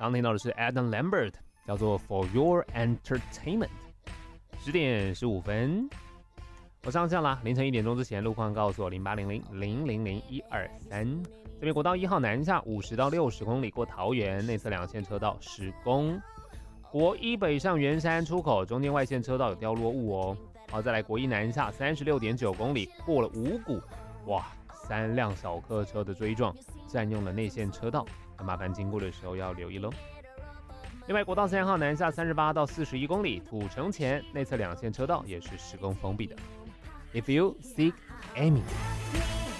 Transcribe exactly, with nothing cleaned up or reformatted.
刚听到的是 Adam Lambert， 叫做 For Your Entertainment。十点十五分，我上线啦。凌晨一点钟之前，路况告诉我零八零零零零零一二三。这边国道一号南下五十到六十公里过桃园，内侧两线车道施工。国一北上圆山出口，中间外线车道有掉落物哦。好，再来国一南下三十六点九公里，过了五股，哇，三辆小客车的追撞，占用了内线车道，那麻烦经过的时候要留意喽。另外，国道三号南下三十八到四十一公里，土城前内侧两线车道也是施工封闭的。If you seek Amy。